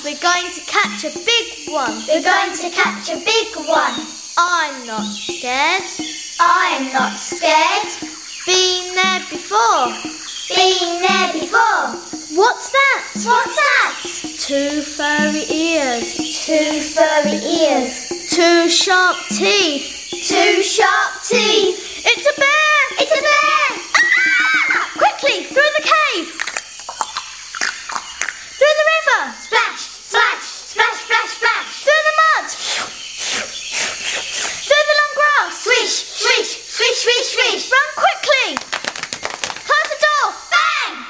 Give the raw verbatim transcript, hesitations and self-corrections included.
We're going to catch a big one. We're going to catch a big one. I'm not scared. I'm not scared. Been there before. Been there before. What's that? What's that? Two furry ears. Two furry ears. Two sharp teeth. Two sharp teeth. It's a bear!